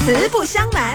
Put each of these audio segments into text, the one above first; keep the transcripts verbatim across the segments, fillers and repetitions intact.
实不相瞒。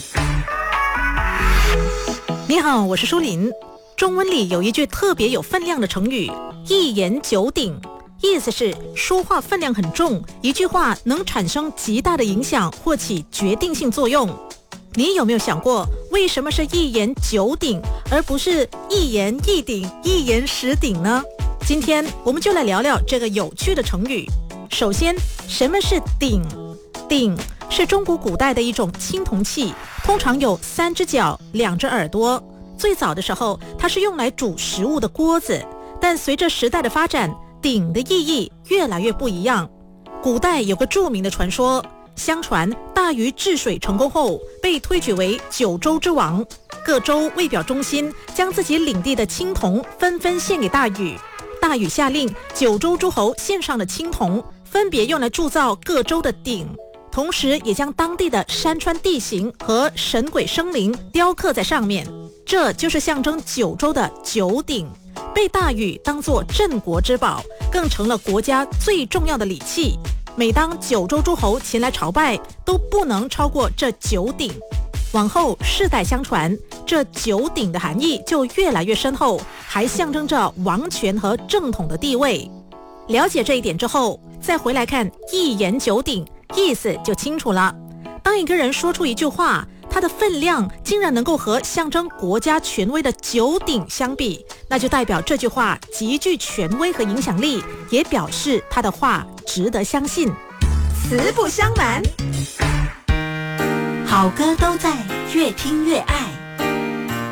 你好，我是舒琳。中文里有一句特别有分量的成语“一言九鼎”，意思是说话分量很重，一句话能产生极大的影响或起决定性作用。你有没有想过，为什么是一言九鼎，而不是一言一鼎、一言十鼎呢？今天我们就来聊聊这个有趣的成语。首先，什么是鼎？鼎是中国古代的一种青铜器，通常有三只脚、两只耳朵。最早的时候，它是用来煮食物的锅子，但随着时代的发展，鼎的意义越来越不一样。古代有个著名的传说，相传大禹治水成功后，被推举为九州之王，各州为表忠心，将自己领地的青铜纷纷献给大禹。大禹下令，九州诸侯献上的青铜分别用来铸造各州的鼎，同时也将当地的山川地形和神鬼生灵雕刻在上面，这就是象征九州的九鼎，被大禹当作镇国之宝，更成了国家最重要的礼器。每当九州诸侯前来朝拜，都不能超过这九鼎。往后世代相传，这九鼎的含义就越来越深厚，还象征着王权和正统的地位。了解这一点之后，再回来看一言九鼎，意思就清楚了。当一个人说出一句话，它的分量竟然能够和象征国家权威的九鼎相比，那就代表这句话极具权威和影响力，也表示他的话值得相信。 实不相瞒， 好歌都在越听越爱。